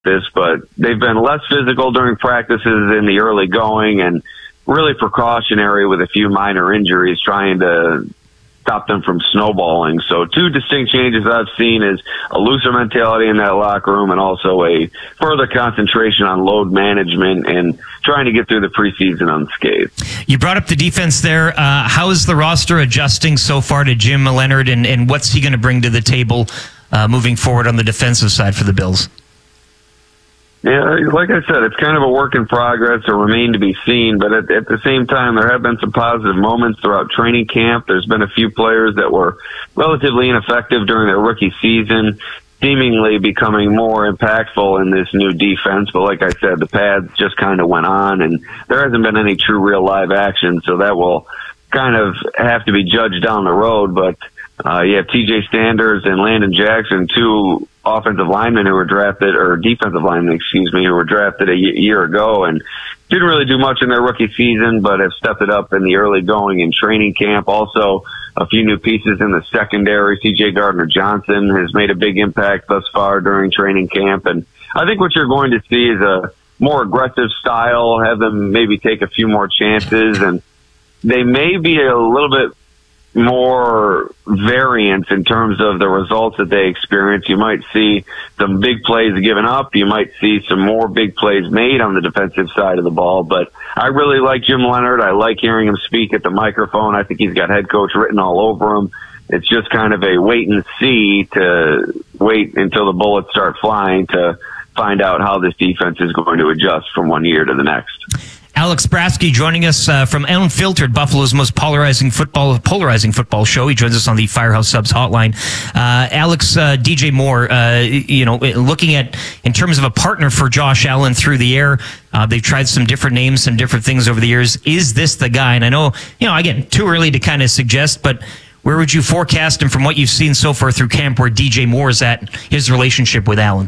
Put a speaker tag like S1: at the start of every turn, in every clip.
S1: this, but they've been less physical during practices in the early going and really precautionary with a few minor injuries, trying to stop them from snowballing. So two distinct changes I've seen is a looser mentality in that locker room and also a further concentration on load management and trying to get through the preseason unscathed.
S2: You brought up the defense there. How is the roster adjusting so far to Jim Leonhard, and what's he going to bring to the table moving forward on the defensive side for the Bills?
S1: Yeah, like I said, it's kind of a work in progress or remain to be seen, but at the same time, there have been some positive moments throughout training camp. There's been a few players that were relatively ineffective during their rookie season, seemingly becoming more impactful in this new defense. But like I said, the pads just kind of went on, and there hasn't been any true real live action, so that will kind of have to be judged down the road. But you have TJ Sanders and Landon Jackson, two offensive linemen who were drafted, or defensive linemen, who were drafted a year ago and didn't really do much in their rookie season, but have stepped it up in the early going in training camp. Also, a few new pieces in the secondary. CJ Gardner-Johnson has made a big impact thus far during training camp. And I think what you're going to see is a more aggressive style, have them maybe take a few more chances, and they may be a little bit more variance in terms of the results that they experience. You might see some big plays given up. You might see some more big plays made on the defensive side of the ball. But I really like Jim Leonhard. I like hearing him speak at the microphone. I think he's got head coach written all over him. It's just kind of a wait and see, to wait until the bullets start flying to find out how this defense is going to adjust from one year to the next.
S2: Alex Brasky joining us from Unfiltered, Buffalo's most polarizing football show. He joins us on the Firehouse Subs hotline. Alex, DJ Moore, looking at, in terms of a partner for Josh Allen through the air, they've tried some different names, some different things over the years. Is this the guy? And I know, again, too early to kind of suggest, but where would you forecast him from what you've seen so far through camp, where DJ Moore is at, his relationship with Allen?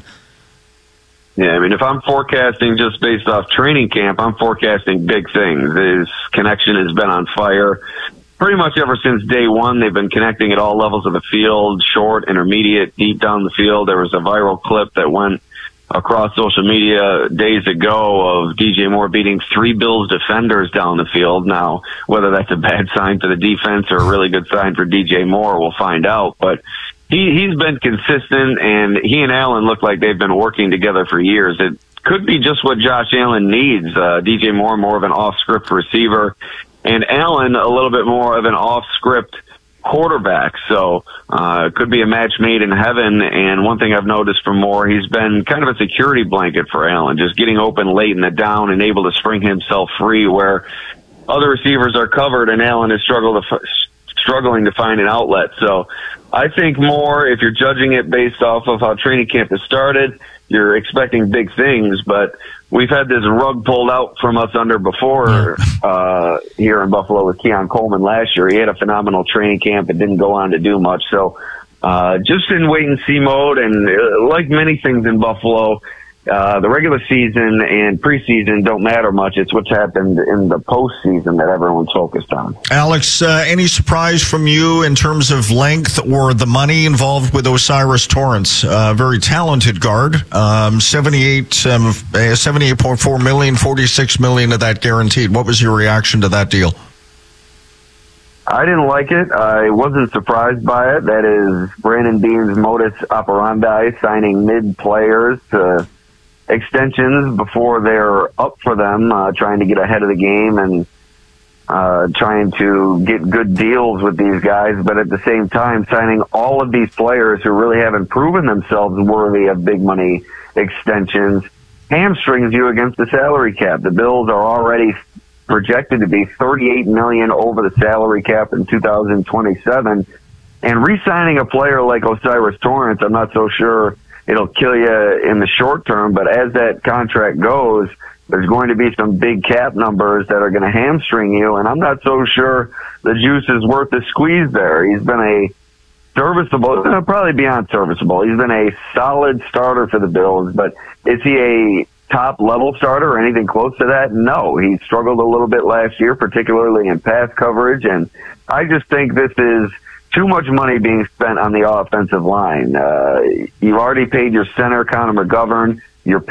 S1: Yeah, I mean, if I'm forecasting just based off training camp, I'm forecasting big things. His connection has been on fire. Pretty much ever since day one, they've been connecting at all levels of the field, short, intermediate, deep down the field. There was a viral clip that went across social media days ago of DJ Moore beating 3 Bills defenders down the field. Now, whether that's a bad sign for the defense or a really good sign for DJ Moore, we'll find out. But he's been consistent, and he and Allen look like they've been working together for years. It could be just what Josh Allen needs. DJ Moore, more of an off-script receiver, and Allen, a little bit more of an off-script quarterback. So it could be a match made in heaven. And one thing I've noticed from Moore, he's been kind of a security blanket for Allen, just getting open late in the down and able to spring himself free where other receivers are covered, and Allen is struggling to find an outlet. So I think Moore, if you're judging it based off of how training camp has started, you're expecting big things, but we've had this rug pulled out from us under before here in Buffalo with Keon Coleman last year. He had a phenomenal training camp and didn't go on to do much. So just in wait-and-see mode, and like many things in Buffalo, the regular season and preseason don't matter much. It's what's happened in the postseason that everyone's focused on.
S3: Alex, any surprise from you in terms of length or the money involved with O'Cyrus Torrence? Very talented guard, $78.4 million, $46 million of that guaranteed. What was your reaction to that deal?
S1: I didn't like it. I wasn't surprised by it. That is Brandon Beane's modus operandi, signing mid-players to extensions before they're up for them, trying to get ahead of the game and trying to get good deals with these guys, but at the same time signing all of these players who really haven't proven themselves worthy of big money extensions hamstrings you against the salary cap. The Bills are already projected to be $38 million over the salary cap in 2027, and re-signing a player like O'Cyrus Torrence, I'm not so sure it'll kill you in the short term, but as that contract goes, there's going to be some big cap numbers that are going to hamstring you, and I'm not so sure the juice is worth the squeeze there. He's been a serviceable, probably beyond serviceable. He's been a solid starter for the Bills, but is he a top-level starter or anything close to that? No. He struggled a little bit last year, particularly in pass coverage, and I just think this is too much money being spent on the offensive line. You've already paid your center, Connor McGovern, you're